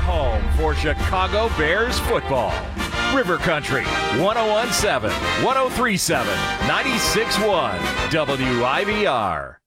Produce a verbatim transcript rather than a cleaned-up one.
home for Chicago Bears football. River Country, one oh one point seven, one oh three point seven, ninety-six point one, W I V R.